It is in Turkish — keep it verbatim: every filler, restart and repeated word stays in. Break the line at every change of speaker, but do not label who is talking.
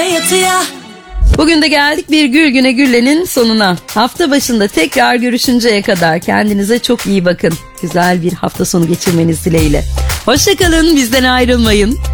yatıya yatıya.
Bugün de geldik bir Gül Güne Gülle'nin sonuna. Hafta başında tekrar görüşünceye kadar kendinize çok iyi bakın. Güzel bir hafta sonu geçirmeniz dileğiyle. Hoşçakalın, bizden ayrılmayın.